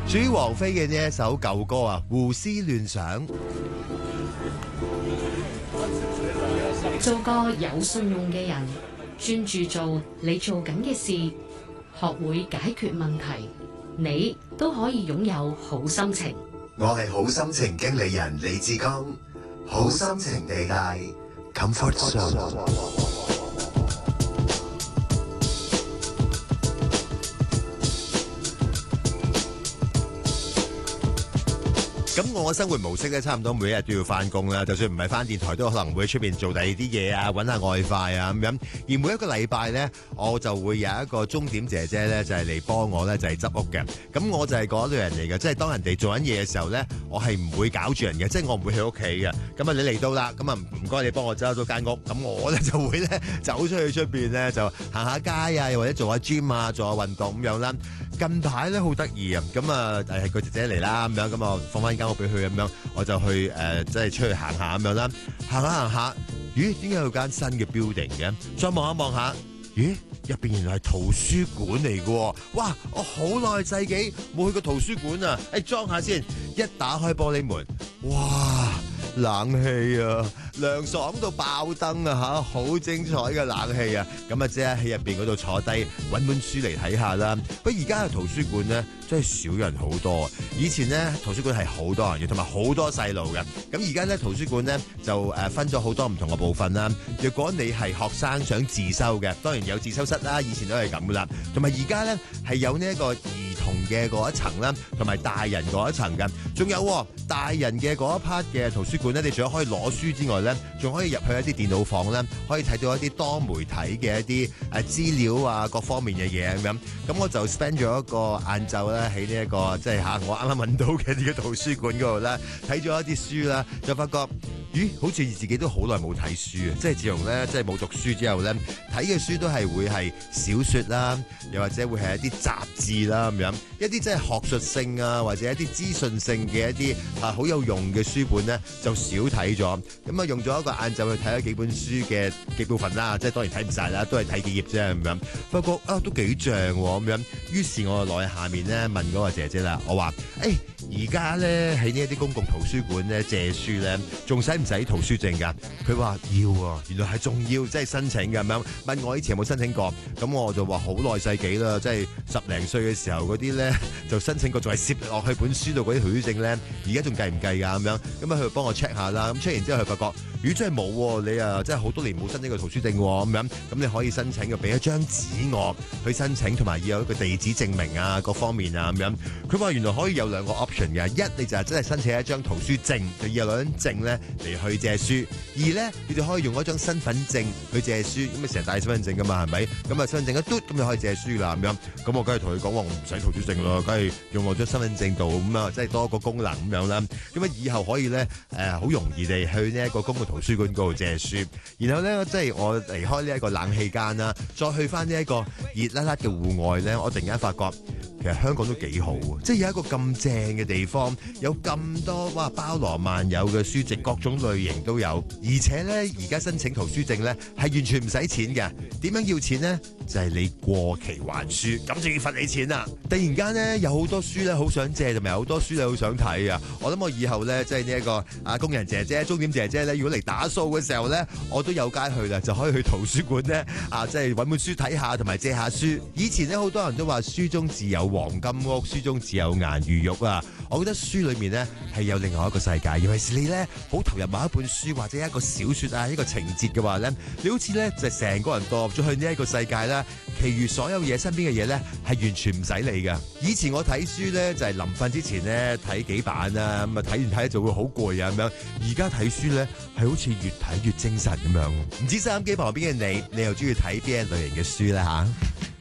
至於王菲嘅呢一首舊歌啊，胡思亂想。 做個有信用嘅人，專注做你做緊嘅事，學會解決問題，你都可以擁有好心情。 我係好心情經理人李志剛，好心情地帶 Comfort Zone。 咁我嘅生活模式咧，差唔多每一日都要翻工啦。就算唔係翻電台，都可能會喺出邊做第二啲嘢啊，揾下外快啊咁樣。而每一個禮拜咧，我就會有一個鐘點姐姐咧，就係嚟幫我咧，就係執屋嘅。咁我就係嗰類人嚟嘅，即係當人哋做緊嘢嘅時候咧，我係唔會搞住人嘅，即係我唔會喺屋企嘅。咁啊，你嚟到啦，咁啊唔該你幫我執咗間屋，咁我咧就會咧走出去出邊咧，就行下街啊，又或者做下 gym 啊，做下運動咁樣啦。近排咧好得意啊，咁啊係個姐姐嚟啦，咁樣咁啊放翻間屋俾佢咁樣，我就去即係出去行下咁樣啦，行下，咦？點解有間新嘅 building 嘅？再望一望下，咦？入邊原來係圖書館嚟嘅，哇！我好耐世紀冇去過圖書館啊！裝下先，一打開玻璃門，哇！冷氣啊，涼爽到爆燈啊吓，好精彩嘅冷氣啊！咁啊，即係喺入邊嗰度坐低揾本書嚟睇下啦。不過而家嘅圖書館咧，真係少人好多。以前咧圖書館係好多人嘅，同埋好多細路嘅。咁而家咧圖書館咧就分咗好多唔同嘅部分啦。若果你係學生想自修嘅，當然有自修室啦，以前都係咁噶啦。同埋而家咧係有呢一個兒童嘅嗰一層啦，同埋大人嗰一層嘅。仲有大人嘅嗰一 part 嘅圖書館咧，你除咗可以攞書之外咧，仲可以入去一啲電腦房咧，可以睇到一啲多媒體嘅一啲資料啊，各方面嘅嘢咁樣。咁我就 spend 咗一個晏晝咧喺呢一個即係我啱啱揾到嘅呢個圖書館嗰度咧，睇咗一啲書啦，就發覺咦，好似自己都好耐冇睇書啊！即係自從咧即係冇讀書之後咧，睇嘅書都係會係小説啦，又或者會係一啲雜誌啦咁樣，一啲即係學術性啊，或者一啲資訊性嘅一啲好有用嘅書本咧，就少睇咗。咁啊，用咗一個晏晝去睇咗幾本書嘅幾部分啦，即係當然睇唔晒啦，都係睇幾頁啫咁樣。發覺都幾正喎咁樣。於是我就落去下面咧問嗰個姐姐啦，我話而家咧喺呢一啲公共圖書館咧借書咧，仲使唔使圖書證㗎？佢話要啊，原來係仲要，即係申請嘅咁樣。問我以前有冇申請過，咁我就話好耐世紀啦，即係10零歲嘅時候嗰啲咧就申請過，仲係攝落去本書度嗰啲圖書證咧，而家仲計唔計㗎咁樣？咁佢就幫我 check 下啦。咁 check 完之後佢發覺，如果真係冇你真係好多年冇申請過圖書證咁樣，咁你可以申請嘅，俾一張紙我去申請，同埋要有一個地址證明啊，各方面啊咁樣。佢話原來可以有兩個 option 嘅，一你就係真係申請一張圖書證，就要有兩張證咧嚟去借書；二咧你就可以用一張身份證去借書，咁你成日帶身份證噶嘛，係咪？咁啊身份證一嘟咁就可以借書啦咁樣。咁我梗係同佢講話，我唔使圖書證咯，梗係用我張身份證度咁啊，即係多一個功能咁樣啦。咁啊以後可以咧好容易地去呢一個公共圖書館嗰度借書。然後咧即係我離開呢一個冷氣間啦，再去翻呢一個熱辣辣嘅戶外咧，我突然間發覺，其實香港都幾好喎，即係有一個咁正嘅地方，有咁多包羅萬有嘅書籍，各種類型都有，而且咧而家申請圖書證咧係完全唔使錢嘅。點樣要錢呢？就係你過期還書，咁就要罰你錢啦。突然間咧有好多書咧好想借，同埋好多書咧好想睇啊！我諗我以後咧即係呢一個工人姐姐、鐘點姐姐咧，如果嚟打掃嘅時候咧，我都有街去啦，就可以去圖書館咧即係揾本書睇下，同埋借下書。以前咧好多人都話書中自有黃金屋，書中自有顏如玉啊！我覺得書裏面呢係有另外一個世界，尤其是你呢好投入某一本書或者一個小說啊，一個情節嘅話呢，你好似呢就成個人墮入咗去呢一個世界啦。其餘所有嘢身邊嘅嘢呢係完全唔使理噶。以前我睇書呢就係臨瞓之前呢睇幾版啊，咁啊睇完睇就會好攰啊咁樣。而家睇書呢係好似越睇越精神咁樣。唔知收音機旁邊嘅你又中意睇邊一類型嘅書呢？吓？